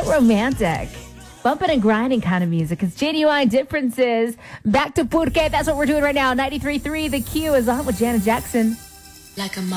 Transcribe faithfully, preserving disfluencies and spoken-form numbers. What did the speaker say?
romantic. Bumping and grinding kind of music. It's Genuine Differences. Back to Porque. That's what we're doing right now. ninety-three point three The Q is on with Janet Jackson. Like a